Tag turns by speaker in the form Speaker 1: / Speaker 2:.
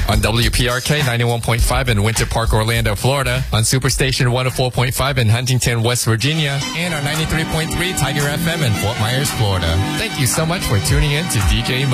Speaker 1: On WPRK 91.5 in Winter Park, Orlando, Florida. On Superstation 104.5 in Huntington, West Virginia. And on 93.3 Tiger FM in Fort Myers, Florida. Thank you so much for tuning in to DJ Mo.